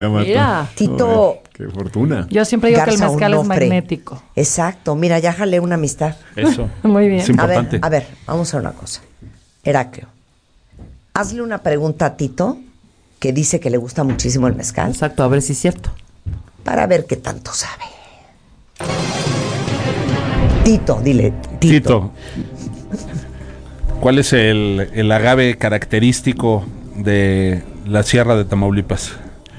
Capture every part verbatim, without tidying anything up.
Mira, Tito. Ay, qué fortuna. Yo siempre digo Garza que el mezcal es Onofre. magnético. Exacto. Mira, ya jalé una amistad. Eso. Muy bien. Es A importante. ver, a ver, vamos a ver una cosa. Heraclio, hazle una pregunta a Tito, que dice que le gusta muchísimo el mezcal, Exacto, a ver si es cierto. para ver qué tanto sabe. Tito, dile, Tito. Tito, ¿cuál es el, el agave característico de la Sierra de Tamaulipas?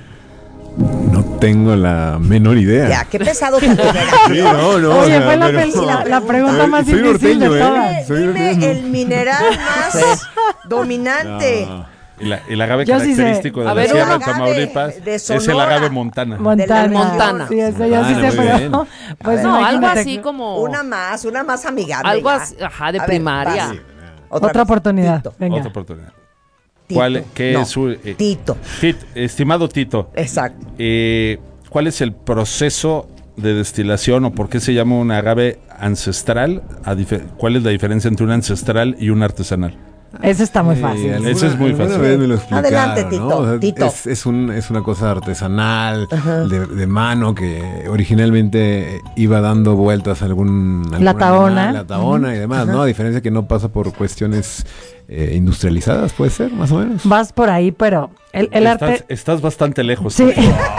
No tengo la menor idea. Ya, qué pesado también era. Sí, no, no. Oye, o sea, fue la, pero- pel- la- la pregunta Soy- más soy difícil norteño, de ¿eh? todas. Soy Dime norteño. el mineral más dominante. No. El, el agave Yo sí sé. característico de A la ver, Sierra de agave Tamaulipas de es el Sonora. agave montana. Montana. Montana. Sí, eso yo sí Montana, sé, muy pero bien. pues No, algo imagínate. así como... Una más, una más amigable. Algo ya. así, ajá, de A ver, primaria. vas. Otra vez. oportunidad. Tito. Venga. Otra oportunidad. Tito. ¿Cuál, qué No, es su, eh, Tito. Tit- estimado Tito, Exacto. eh, ¿cuál es el proceso de destilación o por qué se llama un agave ancestral? A dife- ¿Cuál es la diferencia entre un ancestral y un artesanal? Eso está muy Sí, fácil. alguna- Ese es muy alguna fácil. vez me lo explicaron, Adelante, ¿no? Tito, O sea, Tito. Es, es, un, es una cosa artesanal, de, de mano, que originalmente iba dando vueltas a algún... algún La tahona. animal, La tahona y demás, ¿no? A diferencia que no pasa por cuestiones eh, industrializadas, puede ser, más o menos. Vas por ahí, pero el, el estás, arte... estás bastante lejos. Sí.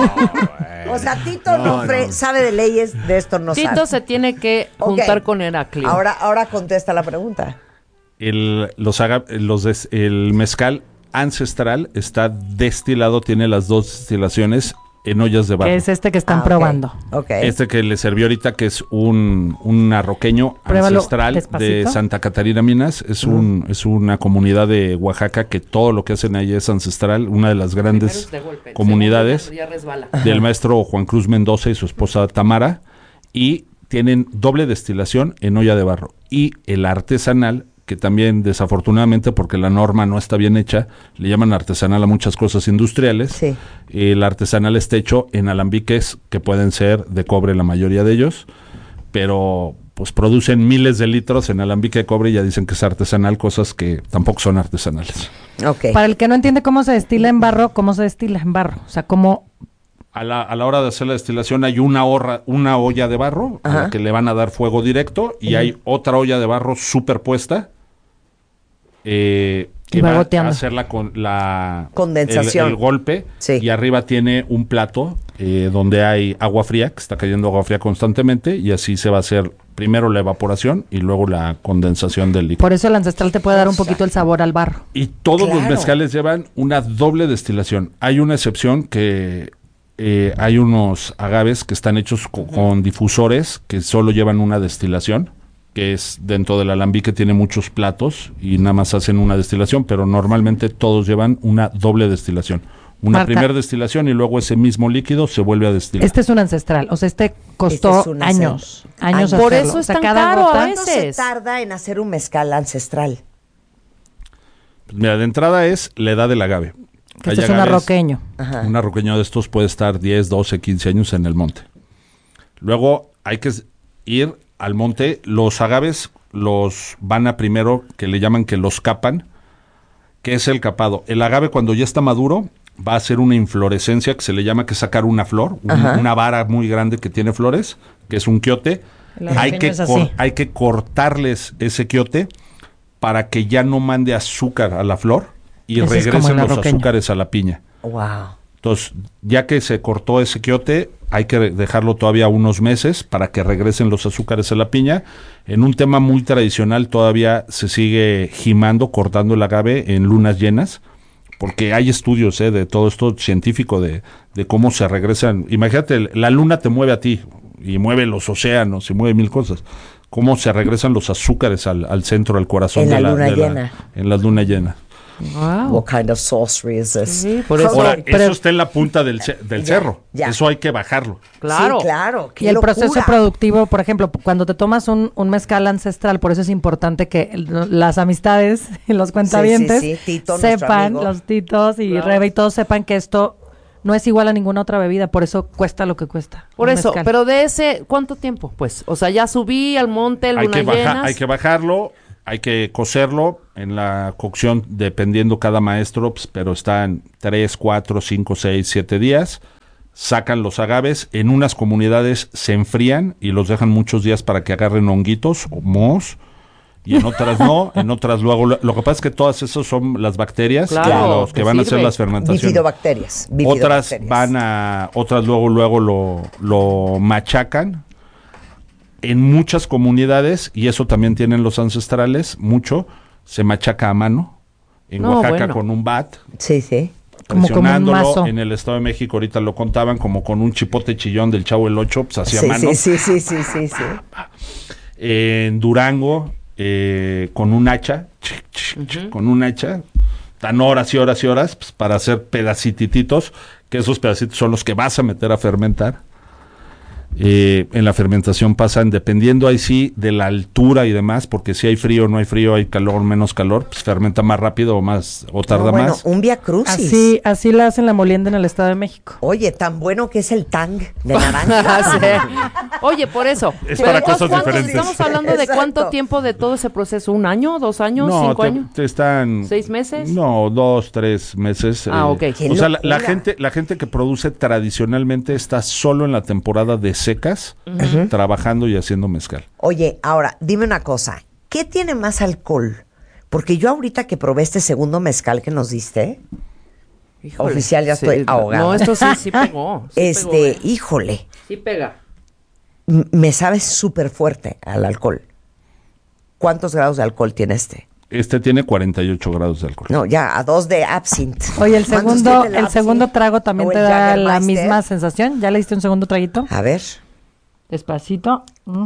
O sea, Tito no, No, fre- no. sabe de leyes, de esto no Tito sabe. se tiene que Ok. juntar con Heraclio. Ahora, ahora contesta la pregunta. El, los aga- los des- el mezcal ancestral está destilado, tiene las dos destilaciones en ollas de barro. Que es este que están Ah, ok. probando. Ok. Este que le sirvió ahorita, que es un, un arroqueño Pruébalo ancestral de despacito. Santa Catarina, Minas. Es, un, es una comunidad de Oaxaca que todo lo que hacen ahí es ancestral. Una de las grandes Primero es de golpe, comunidades segundo ya resbala. del maestro Juan Cruz Mendoza y su esposa Tamara. Y tienen doble destilación en olla de barro. Y el artesanal, que también desafortunadamente porque la norma no está bien hecha, le llaman artesanal a muchas cosas industriales. Sí. El artesanal está hecho en alambiques que pueden ser de cobre la mayoría de ellos, pero pues producen miles de litros en alambique de cobre y ya dicen que es artesanal, cosas que tampoco son artesanales. Ok. Para el que no entiende cómo se destila en barro, ¿cómo se destila en barro? O sea, cómo... A la, a la hora de hacer la destilación hay una, horra, una olla de barro a Ajá. la que le van a dar fuego directo y hay otra olla de barro superpuesta eh, Y que va va a goteando. hacer la, con, la Condensación. el, el golpe Sí. y arriba tiene un plato eh, donde hay agua fría, que está cayendo agua fría constantemente y así se va a hacer primero la evaporación y luego la condensación del líquido. Por eso el ancestral te puede dar un poquito el sabor al barro. Y todos los Claro. mezcales llevan una doble destilación. Hay una excepción que eh, hay unos agaves que están hechos co- con difusores que solo llevan una destilación, que es dentro del alambique tiene muchos platos y nada más hacen una destilación, pero normalmente todos llevan una doble destilación. Una Marta. primera destilación y luego ese mismo líquido se vuelve a destilar. Este es un ancestral, o sea, este costó Este es un años, ancestral. años Ay, por hacerlo. eso O es sea, tan cada caro a gota- veces. ¿Cuánto se tarda en hacer un mezcal ancestral? Mira, de entrada es la edad del agave. Que Hay este es un agaves- arroqueño. Ajá. Un arroqueño de estos puede estar diez, doce, quince años en el monte. Luego hay que s- ir al monte. Los agaves los van a primero, que le llaman que los capan. ¿Qué es el capado? El agave cuando ya está maduro va a hacer una inflorescencia que se le llama que sacar una flor, un- Ajá. una vara muy grande que tiene flores, que es un quiote. El Hay arroqueño que, es así. cor- hay que cortarles ese quiote para que ya no mande azúcar a la flor y Ese es como regresen el los arroqueño. azúcares a la piña. Wow. Entonces, ya que se cortó ese quiote, hay que dejarlo todavía unos meses para que regresen los azúcares a la piña. En un tema muy tradicional todavía se sigue jimando, cortando el agave en lunas llenas, porque hay estudios eh, de todo esto científico de, de cómo se regresan. Imagínate, la luna te mueve a ti y mueve los océanos y mueve mil cosas. Cómo se regresan los azúcares al, al centro, al corazón En de la luna de llena. en la luna llena. Wow. What kind of sorcery is this? Sí, por eso. Ahora, pero- eso está en la punta del, ce- del Ya, cerro. ya. Eso hay que bajarlo. Claro. Sí, claro. Qué Y el locura. proceso productivo, por ejemplo, cuando te tomas un, un mezcal ancestral, por eso es importante que el- las amistades y los cuentavientes Sí, sí, sí. Tito, nuestro sepan, amigo. los titos y Claro. Rebe y todos sepan que esto no es igual a ninguna otra bebida, por eso cuesta lo que cuesta. Por un eso, mezcal. pero de ese, ¿cuánto tiempo? Pues, o sea, ya subí al monte, Hay luna que, baja- llenas. hay que bajarlo, Hay que cocerlo en la cocción, dependiendo cada maestro, pues, pero están tres, cuatro, cinco, seis, siete días. Sacan los agaves, en unas comunidades se enfrían y los dejan muchos días para que agarren honguitos o mohos, y en otras no, en otras luego, lo, lo que pasa es que todas esas son las bacterias, Claro, que, los que te van a hacer sirve. las fermentaciones. Bifidobacterias. Otras bifidobacterias. van a, otras luego, luego lo, lo machacan en muchas comunidades, y eso también tienen los ancestrales, mucho, se machaca a mano, en No, Oaxaca bueno. con un bat, Sí, sí. Como con un presionándolo. mazo. En el Estado de México ahorita lo contaban como con un chipote chillón del Chavo el Ocho, pues hacia Sí, mano. sí, sí, sí, sí, sí, sí. En Durango, eh, con un hacha, ch, ch, ch, con un hacha, dan horas y horas y horas, pues, para hacer pedacititos, que esos pedacitos son los que vas a meter a fermentar. Eh, en la fermentación pasan, dependiendo ahí sí de la altura y demás, porque si hay frío, no hay frío, hay calor, menos calor, pues fermenta más rápido o más, o tarda No, bueno, más. un Via Crucis. Así, así la hacen la molienda en el Estado de México. Oye, tan bueno que es el tang de naranja. Sí. Oye, por eso. Es Pero para entonces, cosas ¿cuánto- diferentes. Estamos hablando de Exacto. cuánto tiempo de todo ese proceso, ¿un año, dos años, No, cinco te, años? te están... ¿Seis meses? No, dos, tres meses. Ah, ok. Qué O sea, la, la locura. gente, la gente que produce tradicionalmente está solo en la temporada de secas, trabajando y haciendo mezcal. Oye, ahora, dime una cosa. ¿Qué tiene más alcohol? Porque yo ahorita que probé este segundo mezcal que nos diste, Híjole, Oficial, ya estoy ahogada. No, esto sí, sí pegó. Sí este, pegó, eh. híjole, Sí pega. m- me sabe súper fuerte al alcohol. ¿Cuántos grados de alcohol tiene este? Este tiene cuarenta y ocho grados de alcohol. No, ya, a dos de absinthe. Oye, el ¿Cuántos segundo, tiene el segundo absinthe? trago también ¿O te el da la Jägermeister? misma sensación. ¿Ya le diste un segundo traguito? A ver. Despacito. Mm.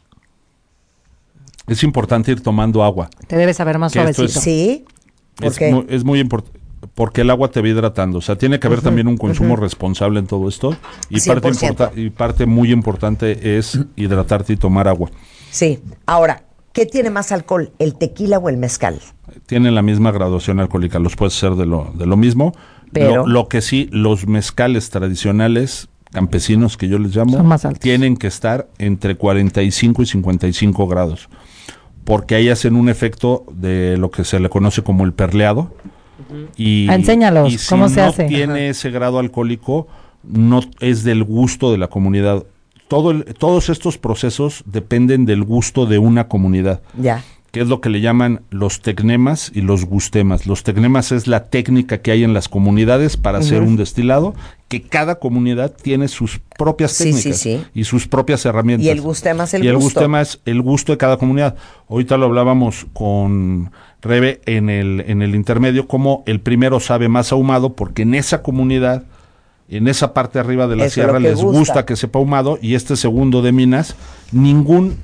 Es importante ir tomando agua. Te debe saber más Que esto suavecito. es- ¿Sí? ¿Por Es qué? muy, es muy importante. Porque el agua te va hidratando. O sea, tiene que haber también un consumo responsable en todo esto. Y cien parte, por ciento. importa- y parte muy importante es hidratarte y tomar agua. Sí. Ahora, ¿qué tiene más alcohol, el tequila o el mezcal? Tienen la misma graduación alcohólica, los puedes hacer de lo, de lo mismo. Pero- Lo, lo que sí, los mezcales tradicionales, campesinos que yo les llamo, Son más altos. tienen que estar entre cuarenta y cinco y cincuenta y cinco grados. Porque ahí hacen un efecto de lo que se le conoce como el perleado. Y, Ah, enséñalos, y si ¿cómo se no hace? tiene ese grado alcohólico, no es del gusto de la comunidad. Todo el- todos estos procesos dependen del gusto de una comunidad, Ya. que es lo que le llaman los tecnemas y los gustemas. Los tecnemas es la técnica que hay en las comunidades para hacer un destilado, que cada comunidad tiene sus propias Sí, técnicas sí, sí. y sus propias herramientas. Y el gustema es el y el gusto. gustema es el gusto de cada comunidad. Ahorita lo hablábamos con Rebe en el, en el intermedio, como el primero sabe más ahumado, porque en esa comunidad, en esa parte arriba de la Eso es lo sierra, que les gusta. gusta que sepa ahumado, y este segundo de Minas, ningún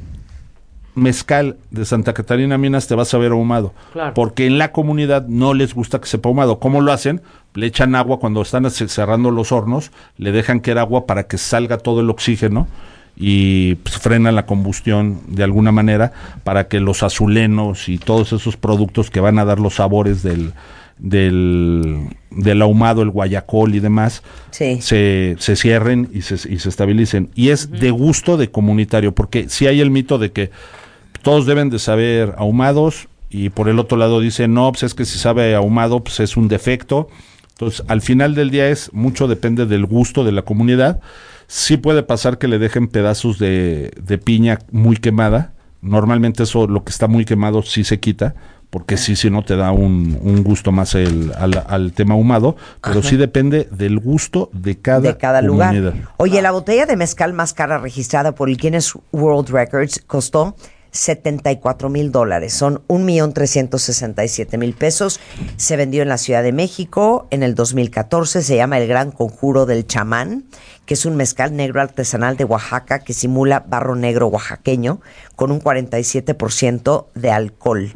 mezcal de Santa Catarina Minas te va a saber ahumado, Claro. porque en la comunidad no les gusta que sepa ahumado. ¿Cómo lo hacen? Le echan agua cuando están ce- cerrando los hornos, le dejan que era agua para que salga todo el oxígeno y pues, frenan la combustión de alguna manera, para que los azulenos y todos esos productos que van a dar los sabores del del, del ahumado, el guayacol y demás, Sí. se, se cierren y se, y se estabilicen. Y es de gusto de comunitario, porque si hay el mito de que todos deben de saber ahumados, y por el otro lado dicen, no, pues es que si sabe ahumado, pues es un defecto. Entonces, al final del día es mucho depende del gusto de la comunidad. Sí puede pasar que le dejen pedazos de, de piña muy quemada. Normalmente eso, lo que está muy quemado, sí se quita, porque sí, si no te da un, un gusto más el, al, al tema ahumado, pero Ajá. sí depende del gusto de cada, de cada lugar. comunidad. Oye, la botella de mezcal más cara registrada por el Guinness World Records costó setenta y cuatro mil dólares. Son un millón trescientos sesenta y siete mil pesos. Se vendió en la Ciudad de México en el dos mil catorce. Se llama El Gran Conjuro del Chamán, que es un mezcal negro artesanal de Oaxaca que simula barro negro oaxaqueño con un cuarenta y siete por ciento de alcohol.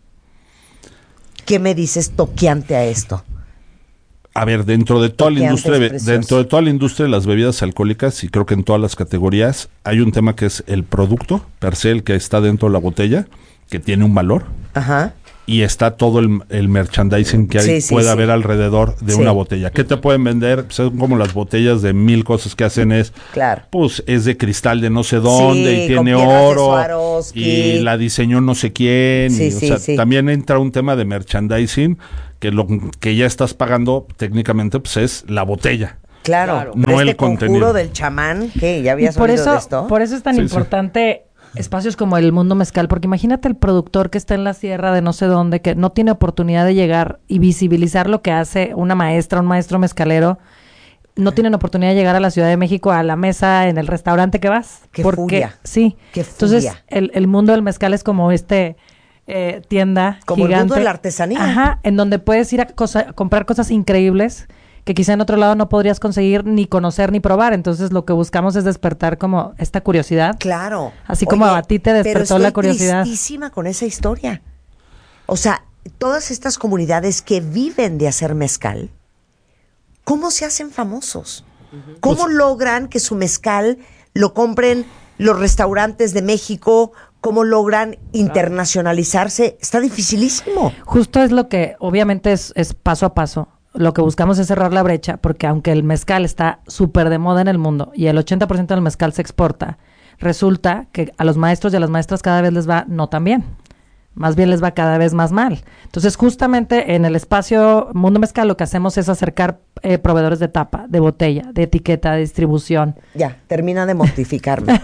¿Qué me dices toqueante a esto? A ver, dentro de toda la Toqueante industria, es de- precioso. dentro de toda la industria de las bebidas alcohólicas, y creo que en todas las categorías, hay un tema que es el producto per se, el que está dentro de la botella, que tiene un valor, Ajá. y está todo el, el merchandising que hay, Sí, sí, puede sí. haber alrededor de Sí. una botella. ¿Qué te pueden vender? Pues son como las botellas de mil cosas que hacen es, Claro. pues es de cristal de no sé dónde Sí, y con tiene piedras de oro Swarovski. y la diseñó no sé quién. Sí, y, sí, o sea, sí. también entra un tema de merchandising que lo que ya estás pagando técnicamente pues es la botella. Claro, Claro. pero No este el conjuro contenido. del chamán, ¿qué? ¿Ya Y habías por oído eso, de esto? por eso es tan Sí, sí. importante espacios como el Mundo Mezcal, porque imagínate el productor que está en la sierra de no sé dónde, que no tiene oportunidad de llegar y visibilizar lo que hace una maestra, un maestro mezcalero, no tienen oportunidad de llegar a la Ciudad de México a la mesa en el restaurante que vas. Qué porque, furia. Sí. Qué Entonces, furia. el, el mundo del mezcal es como este eh, tienda Como el gigante. mundo de la artesanía. Ajá, en donde puedes ir a, cosa- a comprar cosas increíbles que quizá en otro lado no podrías conseguir ni conocer ni probar. Entonces, lo que buscamos es despertar como esta curiosidad. Claro. Así como a ti te despertó pero estoy la curiosidad. tristísima con esa historia. O sea, todas estas comunidades que viven de hacer mezcal, ¿cómo se hacen famosos? ¿Cómo Pues- logran que su mezcal lo compren los restaurantes de México? ¿Cómo logran internacionalizarse? Está dificilísimo. Justo es lo que, obviamente, es, es paso a paso. Lo que buscamos es cerrar la brecha, porque aunque el mezcal está súper de moda en el mundo y el ochenta por ciento del mezcal se exporta, resulta que a los maestros y a las maestras cada vez les va no tan bien. Más bien les va cada vez más mal. Entonces, justamente en el espacio Mundo Mezcal lo que hacemos es acercar eh, proveedores de tapa, de botella, de etiqueta, de distribución. Ya, termina de mortificarme.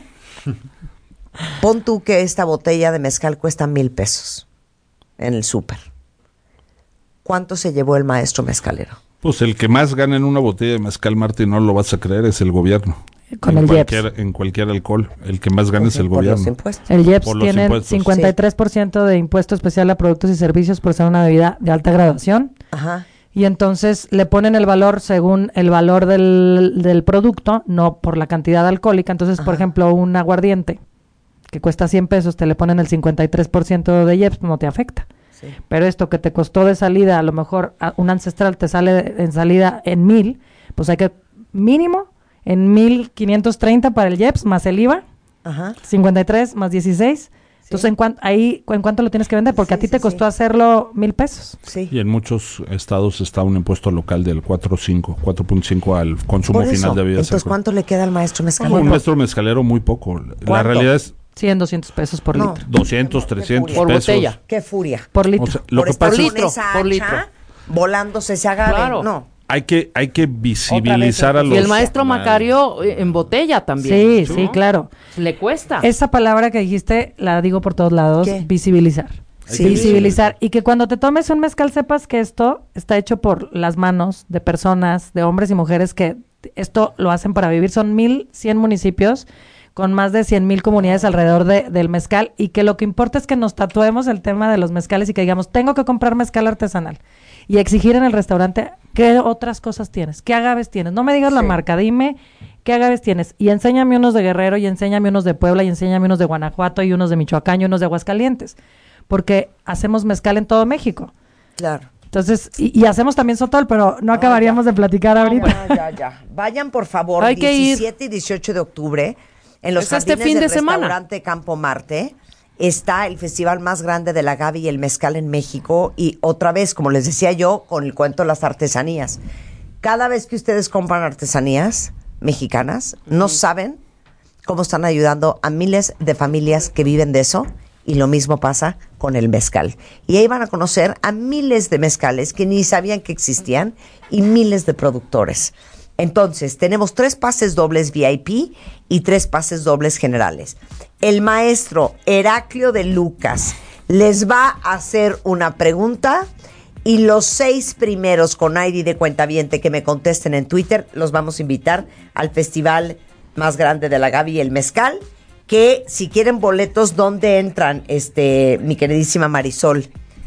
Pon tú que esta botella de mezcal cuesta mil pesos en el súper. ¿Cuánto se llevó el maestro mezcalero? Pues el que más gana en una botella de mezcal, Martín, no lo vas a creer, es el gobierno. Con en el cualquier, IEPS. En cualquier alcohol, el que más gana Pues es el por los gobierno. impuestos. El IEPS Por los tiene impuestos. cincuenta y tres por ciento de impuesto especial a productos y servicios por ser una bebida de alta graduación. Ajá. Y entonces le ponen el valor según el valor del, del producto, no por la cantidad alcohólica. Entonces, por Ajá. ejemplo, un aguardiente que cuesta cien pesos, te le ponen el cincuenta y tres por ciento de IEPS, no te afecta. Sí. Pero esto que te costó de salida, a lo mejor a- un ancestral te sale en salida en mil, pues hay que mínimo en mil quinientos treinta para el IEPS más el IVA, Ajá. cincuenta y tres más dieciséis. Entonces, ¿en cuan- ahí, ¿en cuánto lo tienes que vender? Porque Sí, a ti sí, te sí. costó hacerlo mil pesos. Sí. Y en muchos estados está un impuesto local del cuatro punto cinco, cuatro punto cinco al consumo Por eso. final de bebidas Entonces, alcohólicas. ¿cuánto le queda al maestro Un mezcalero? maestro mezcalero muy poco. La ¿Cuánto? realidad es cien, doscientos pesos por No. litro. doscientos, Qué trescientos Por pesos. botella. ¡Qué furia! Por O litro. sea, lo por que estar pasa con es litro, esa por hacha, litro. volándose ese agave. Claro. No. hay que hay que visibilizar a Y los Y el maestro Macario eh, en botella también. Sí, ¿no? sí, claro. Le cuesta. Esa palabra que dijiste la digo por todos lados, ¿Qué? visibilizar. Sí. Visibilizar. Y que cuando te tomes un mezcal sepas que esto está hecho por las manos de personas, de hombres y mujeres que esto lo hacen para vivir. Son mil cien municipios con más de cien mil comunidades alrededor de, del mezcal y que lo que importa es que nos tatuemos el tema de los mezcales y que digamos, tengo que comprar mezcal artesanal y exigir en el restaurante qué otras cosas tienes, qué agaves tienes. No me digas la Sí. marca, dime qué agaves tienes y enséñame unos de Guerrero y enséñame unos de Puebla y enséñame unos de Guanajuato y unos de Michoacán y unos de Aguascalientes, porque hacemos mezcal en todo México. Claro. Entonces, y, y hacemos también Sotol, pero no acabaríamos de platicar ahorita. Ya, ya, ya. Vayan, por favor, Hay que ir. diecisiete y dieciocho de octubre, en los Es este jardines fin del de semana. restaurante Campo Marte, está el festival más grande del agave y el mezcal en México. Y otra vez, como les decía yo, con el cuento de las artesanías. Cada vez que ustedes compran artesanías mexicanas, no saben cómo están ayudando a miles de familias que viven de eso. Y lo mismo pasa con el mezcal. Y ahí van a conocer a miles de mezcales que ni sabían que existían y miles de productores. Entonces, tenemos tres pases dobles V I P y tres pases dobles generales. El maestro Heraclio de Lucas les va a hacer una pregunta y los seis primeros con I D de cuentaviente que me contesten en Twitter los vamos a invitar al festival más grande de la agave y el mezcal. Que si quieren boletos, ¿dónde entran, este, mi queridísima Marisol?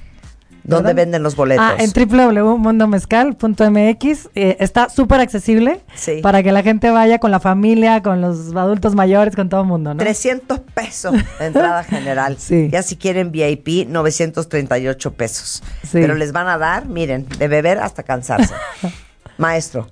¿Dónde ¿Verdad? venden los boletos? Ah, en doble u doble u doble u punto mundo mezcal punto m x. Eh, está súper accesible Sí. para que la gente vaya con la familia, con los adultos mayores, con todo el mundo, ¿no? trescientos pesos de entrada general. Sí. Ya si quieren V I P, novecientos treinta y ocho pesos. Sí. Pero les van a dar, miren, de beber hasta cansarse. Maestro,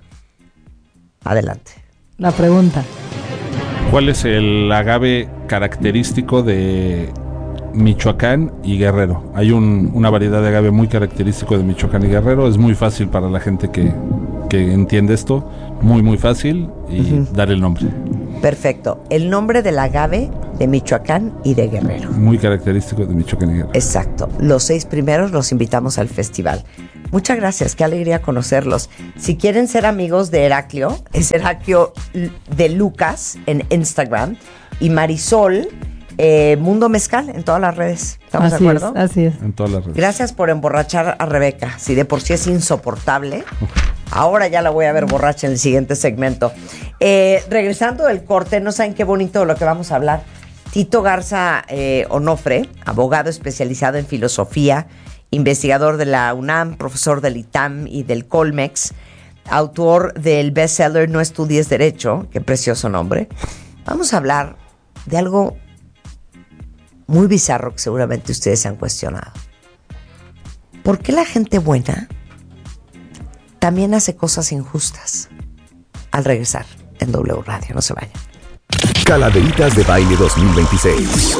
adelante. La pregunta. ¿Cuál es el agave característico de Michoacán y Guerrero. Hay un, una variedad de agave muy característico de Michoacán y Guerrero. Es muy fácil para la gente que, que entiende esto. Muy, muy fácil. Y uh-huh. dar el nombre. Perfecto. El nombre del agave de Michoacán y de Guerrero. Muy característico de Michoacán y Guerrero. Exacto. Los seis primeros los invitamos al festival. Muchas gracias, qué alegría conocerlos. Si quieren ser amigos de Heraclio, es Heraclio de Lucas en Instagram y Marisol, eh, Mundo Mezcal en todas las redes. ¿Estamos así de acuerdo? Es, así es. En todas las redes. Gracias por emborrachar a Rebeca. Si de por sí es insoportable, ahora ya la voy a ver borracha en el siguiente segmento. Eh, regresando del corte, no saben qué bonito lo que vamos a hablar. Tito Garza eh, Onofre, abogado especializado en filosofía, investigador de la UNAM, profesor del I T A M y del Colmex, autor del bestseller No estudies Derecho, qué precioso nombre. Vamos a hablar de algo muy bizarro que seguramente ustedes se han cuestionado. ¿Por qué la gente buena también hace cosas injustas? Al regresar en W Radio, no se vayan. Calaveritas de Baile dos mil veintiséis.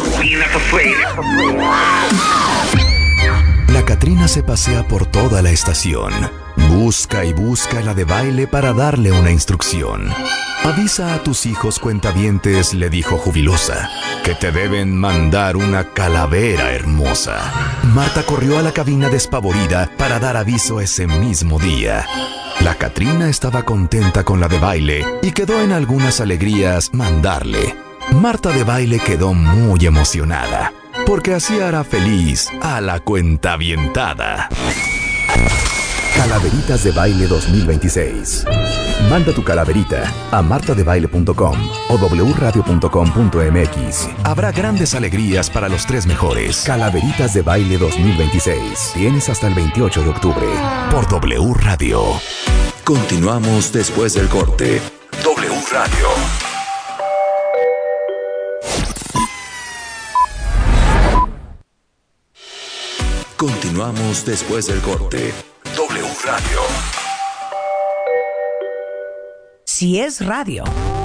La Catrina se pasea por toda la estación. Busca y busca la de baile para darle una instrucción. Avisa a tus hijos cuentavientes, le dijo jubilosa, que te deben mandar una calavera hermosa. Marta corrió a la cabina despavorida para dar aviso ese mismo día. La Catrina estaba contenta con la de baile y quedó en algunas alegrías mandarle. Marta de baile quedó muy emocionada, porque así hará feliz a la cuentavientada. Calaveritas de Baile dos mil veintiséis. Manda tu calaverita a marta de baile punto com o w radio punto com punto m x. Habrá grandes alegrías para los tres mejores. Calaveritas de Baile dos mil veintiséis. Tienes hasta el veintiocho de octubre por W Radio. Continuamos después del corte. W Radio. Continuamos después del corte. W Radio. Si es radio.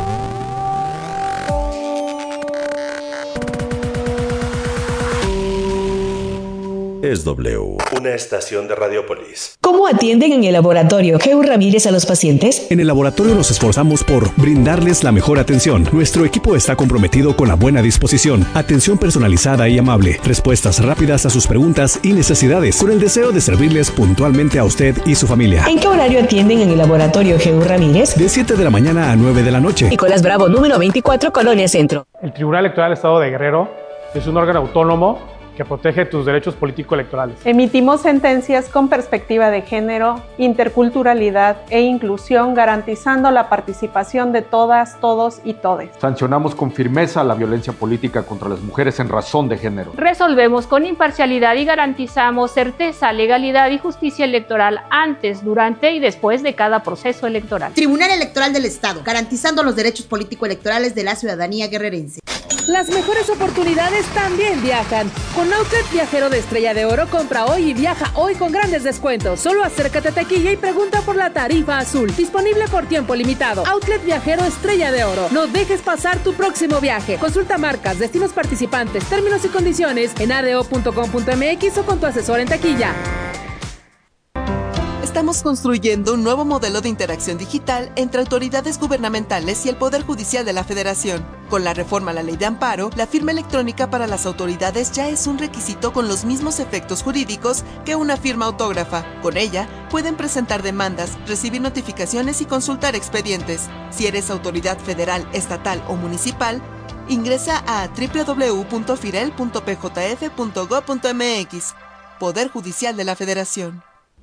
Es W. Una estación de Radiopolis. ¿Cómo atienden en el laboratorio G U Ramírez a los pacientes? En el laboratorio nos esforzamos por brindarles la mejor atención. Nuestro equipo está comprometido con la buena disposición, atención personalizada y amable, respuestas rápidas a sus preguntas y necesidades, con el deseo de servirles puntualmente a usted y su familia. ¿En qué horario atienden en el laboratorio G U Ramírez? De siete de la mañana a nueve de la noche. Nicolás Bravo, número veinticuatro, Colonia Centro. El Tribunal Electoral del Estado de Guerrero es un órgano autónomo que protege tus derechos político-electorales. Emitimos sentencias con perspectiva de género, interculturalidad e inclusión, garantizando la participación de todas, todos y todes. Sancionamos con firmeza la violencia política contra las mujeres en razón de género. Resolvemos con imparcialidad y garantizamos certeza, legalidad y justicia electoral antes, durante y después de cada proceso electoral. Tribunal Electoral del Estado, garantizando los derechos político-electorales de la ciudadanía guerrerense. Las mejores oportunidades también viajan. Con Outlet Viajero de Estrella de Oro, compra hoy y viaja hoy con grandes descuentos. Solo acércate a taquilla y pregunta por la tarifa azul. Disponible por tiempo limitado. Outlet Viajero Estrella de Oro. No dejes pasar tu próximo viaje. Consulta marcas, destinos participantes, términos y condiciones en a d o punto com punto m x o con tu asesor en taquilla. Estamos construyendo un nuevo modelo de interacción digital entre autoridades gubernamentales y el Poder Judicial de la Federación. Con la reforma a la Ley de Amparo, la firma electrónica para las autoridades ya es un requisito con los mismos efectos jurídicos que una firma autógrafa. Con ella, pueden presentar demandas, recibir notificaciones y consultar expedientes. Si eres autoridad federal, estatal o municipal, ingresa a w w w punto firel punto p j f punto gob punto m x. Poder Judicial de la Federación.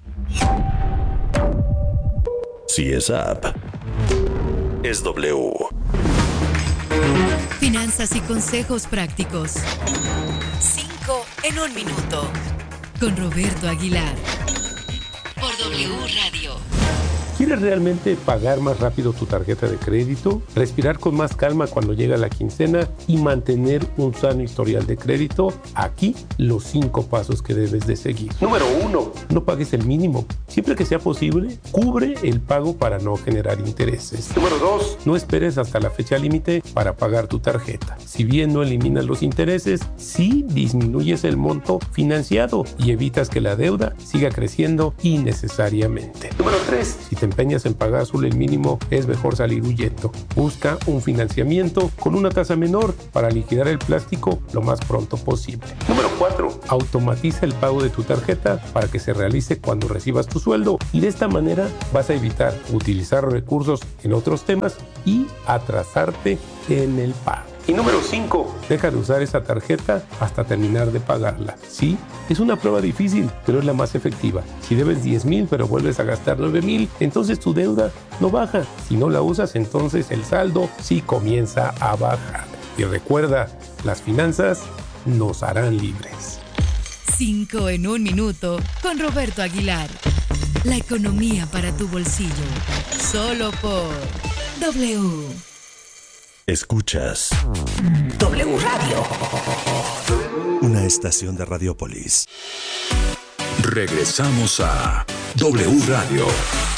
Si es app, es W. Finanzas y consejos prácticos. Cinco en un minuto. Con Roberto Aguilar. Por W Radio. ¿Quieres realmente pagar más rápido tu tarjeta de crédito? ¿Respirar con más calma cuando llega la quincena y mantener un sano historial de crédito? Aquí los cinco pasos que debes de seguir. Número uno, no pagues el mínimo. Siempre que sea posible, cubre el pago para no generar intereses. Número dos, no esperes hasta la fecha límite para pagar tu tarjeta. Si bien no eliminas los intereses, sí disminuyes el monto financiado y evitas que la deuda siga creciendo innecesariamente. Número tres, si te empeñas en pagar solo el mínimo, es mejor salir huyendo. Busca un financiamiento con una tasa menor para liquidar el plástico lo más pronto posible. Número cuatro, automatiza el pago de tu tarjeta para que se realice cuando recibas tu sueldo y de esta manera vas a evitar utilizar recursos en otros temas y atrasarte en el pago. Y número cinco, deja de usar esa tarjeta hasta terminar de pagarla. Sí, es una prueba difícil, pero es la más efectiva. Si debes diez mil pero vuelves a gastar nueve mil, entonces tu deuda no baja. Si no la usas, entonces el saldo sí comienza a bajar. Y recuerda, las finanzas nos harán libres. Cinco en un minuto con Roberto Aguilar. La economía para tu bolsillo. Solo por W. Escuchas W Radio. Una estación de Radiopolis. Regresamos a W Radio.